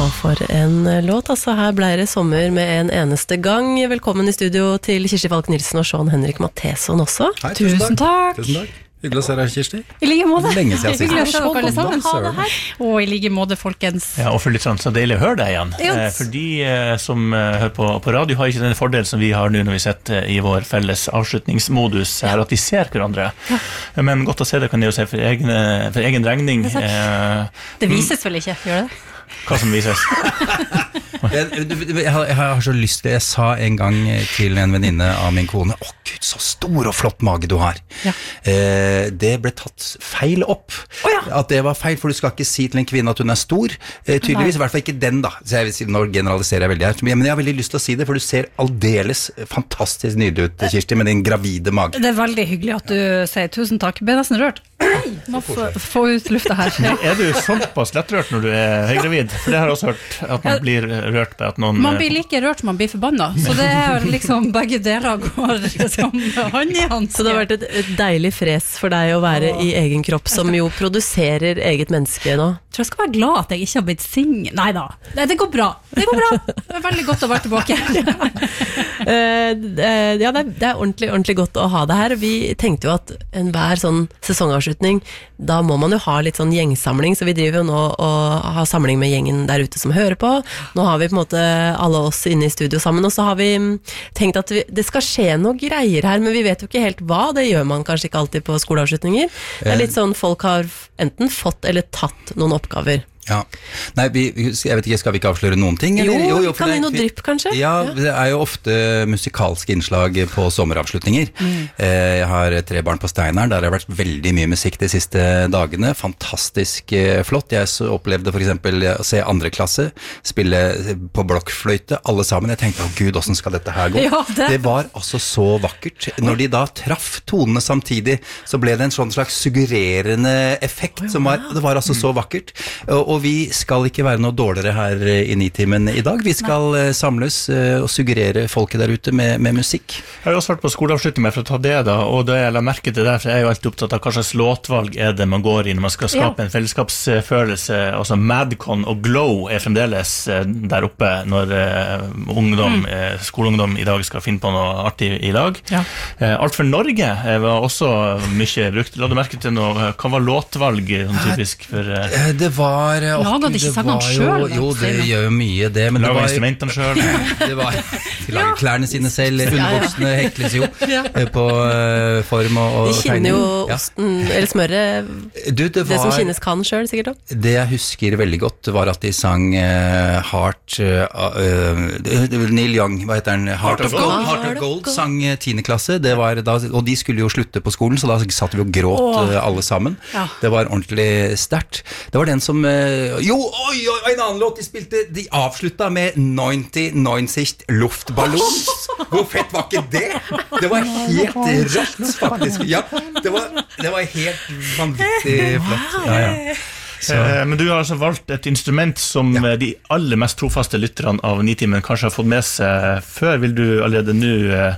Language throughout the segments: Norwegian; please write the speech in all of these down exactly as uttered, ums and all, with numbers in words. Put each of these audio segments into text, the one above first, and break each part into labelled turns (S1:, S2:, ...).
S1: for en låt, altså her ble det sommer med en eneste gang. Velkommen i studio til Kirsti Falk Nilsen og Sean Henrik Matheson også.
S2: Hei, tusen,
S3: tusen takk.
S2: Tusen takk. Hyggelig å se deg, Kirsti.
S3: I like måte.
S2: Lenge siden sist.
S3: Hyggelig å se dere alle sammen.
S2: Ha det
S3: her. Og i like måte, folkens.
S4: Ja, og for litt sånn, så deilig å høre deg igjen.
S3: Yes.
S4: For de eh, som eh, hører på, på radio har ikke den fordel som vi har nå når vi sitter i vår felles avslutningsmodus her, at de ser hverandre. Ja. Men godt å se det kan de jo se for egen, for egen regning.
S3: Det,
S4: eh,
S3: det vises vel ikke, gjør det?
S4: Hva som vises?
S2: jeg, jeg, har, jeg har så lyst til, jeg sa en gang til en venninne av min kone, å Gud, så stor og flott mage du har. Ja. Eh, det ble tatt feil opp. Oh, ja. At det var feil, for du skal ikke si til en kvinne at hun er stor. Eh, tydeligvis, i hvert fall ikke den da. Så jeg vil si, nå generaliserer jeg veldig her. Men jeg har veldig lyst til å si det, for du ser aldeles fantastisk nydelig ut, Kirsti, med din gravide mage.
S3: Det er veldig hyggelig at du sier tusen takk. Jeg ble nesten rørt. Må få, få ut lufta her. Ja.
S4: Er du såpass lettrørt når du er høygravid? For det har jeg også hørt, at man blir rørt på at noen...
S3: Man blir like rørt som man blir forbannet. Så det er liksom begge deler går som hånd i hånd.
S1: Så det har vært et, et deilig fres for deg å være Åh. I egen kropp, som jo produserer eget menneske nå.
S3: Jeg tror jeg skal være glad at jeg ikke har blitt singel. Neida, det, det går bra. Det går bra. Det er veldig godt å være tilbake.
S1: uh, ja, det er, det er ordentlig, ordentlig godt å ha det her. Vi tenkte jo at enhver sånn sesongavslutning, da må man jo ha litt sånn gjengsamling, så vi driver jo nå og har samling med gjengen der ute som hører på. Nå har vi på en måte alle oss inne i studio sammen, og så har vi tenkt at vi, det skal skje noe greier her, men vi vet jo ikke helt hva. Det gjør man kanskje ikke alltid på skoleavslutninger. Det er litt sånn, folk har enten fått eller tatt noen oppgaver.
S2: Ja, nei, vi, jeg vet ikke, skal vi ikke avsløre noen ting?
S1: Jo,
S2: eller? jo, jo
S1: kan vi noe drypp kanskje?
S2: Ja, ja, det er jo ofte musikalske innslag på sommeravslutninger. Mm. Jeg har tre barn på Steinar, der har det vært veldig mye musikk de siste dagene. Fantastisk flott. Jeg så opplevde for eksempel å se andre klasse spille på blokkfløyte, alle sammen. Jeg tenkte, å Gud, hvordan skal dette her gå? Ja, det... det var altså så vakkert. Når de da traff tonene samtidig, så ble det en sånn slags suggererende effekt, som var, det var altså så vakkert. Og Og vi skal ikke være noe dårligere her i Nitimen i dag. Vi skal Nei. samles og suggerere folket der ute med, med musikk.
S4: Jeg har også vært på skoleavslutning med for å ta det da, og det jeg la merke til der, for jeg er jo alltid opptatt av hva slags låtvalg er det man går i når man skal skape ja. En fellesskapsfølelse. Altså Madcon og Glow er fremdeles der oppe når uh, ungdom, mm. uh, skoleungdom i dag skal finne på noe artig i dag. Ja. Uh, Alt for Norge var også mye brukt. La du merke til noe, hva var låtvalg sånn typisk for... Uh,
S2: det var
S3: Lager de ikke sangene selv?
S2: Jo, det gjør jo mye det. Men
S4: Lager
S2: det var,
S4: instrumentene selv?
S2: Det var, de lager ja. Klærne sine selv, undervoksne hekles jo ja. På uh, form og, og
S1: de kinner jo osten, ja. Eller smøret,
S2: du, det, var,
S1: det som kinnes kan selv, sikkert da.
S2: Det jeg husker veldig godt var at de sang uh, Heart, uh, uh, Neil Young, hva heter den? Heart, Heart of Gold, Heart of Gold sang tiende klasse, det var da, og de skulle jo slutte på skolen, så da satt vi og gråt uh, alle sammen. Ja. Det var ordentlig sterkt. Det var den som uh, Jo, oi, oi, en annen låt de spilte. De avslutta med nittioneundzig luftballon. Hvor fett var ikke det? Det var helt rått, faktisk. Ja, det var, det var helt vanvittig flott. Ja, ja.
S4: Så. Men du har altså valgt et instrument som ja. De aller mest trofaste lytterne av Nitimen kanskje har fått med seg før. Vil du allerede nå...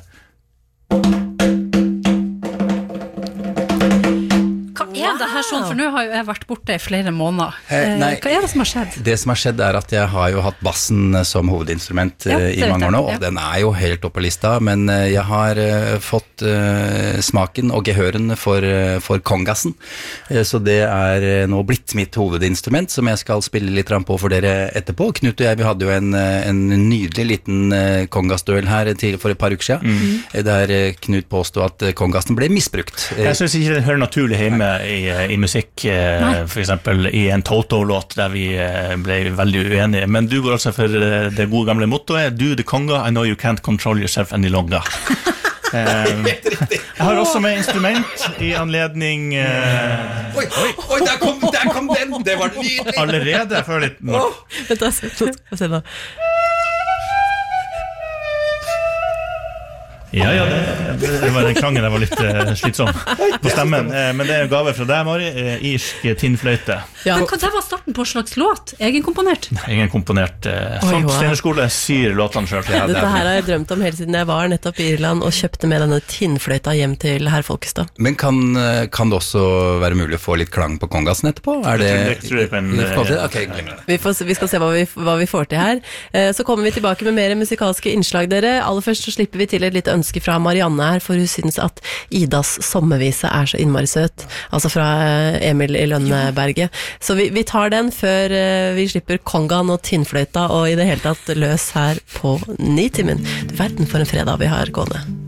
S3: Det her sånn, for nå har jo jeg vært borte i flere måneder.
S2: Eh, nei,
S3: Hva er det som har skjedd?
S2: Det som har skjedd er at jeg har jo hatt bassen som hovedinstrument ja, i mange år nå, og ja. Den er jo helt oppe på lista, men jeg har uh, fått uh, smaken og gehøren for, uh, for kongassen, uh, så det er uh, nå blitt mitt hovedinstrument, som jeg skal spille litt på for dere etterpå. Knut og jeg, vi hadde jo en, en nydelig liten uh, kongasduell her til, for et par uker siden, mm. der uh, Knut påstod at uh, kongassen ble misbrukt.
S4: Jeg synes ikke det hører naturlig hjemme i i musikk, for eksempel i en Toto-låt der vi ble veldig uenige, men du går altså for det gode gamle mottoet Do the conga, I know you can't control yourself any longer. Jeg har også med instrument i anledning uh...
S2: oi, oi, oi, der kom, der kom den, det var nydelig
S4: allerede, jeg føler litt mørkt.
S1: Vent da, se nå.
S4: Ja, ja, det, det var den klangen der var litt uh, slitsom på stemmen. Uh, men det er en gave fra deg, Mari. Uh, irsk tinnfløyte.
S3: Ja. Men hva det var starten på slags låt? Egenkomponert?
S4: Egenkomponert. Uh, sånn, wow. Steinerskole syr låtene selv. Ja,
S1: Dette her har jeg drømt om hele siden jeg var nettopp i Irland og kjøpte med denne tinnfløyta hjem til herr Folkestad.
S2: Men kan, kan det også være mulig å få litt klang på kongasen etterpå? Er det...
S4: Jeg tror jeg kan... Uh,
S2: okay,
S1: vi, får, vi skal se hva vi, hva vi får til her. Uh, så kommer vi tilbake med mer musikalske innslag, dere. Aller først så slipper vi til et lite ønske fra Marianne her, for hun synes at Idas sommervise er så innmari søt. Altså fra Emil i Lønneberget. Så vi, vi tar den før vi slipper kongaen og tinnfløyta og i det hele tatt løs her på Nitimen. Du verden for en fredag vi har gående.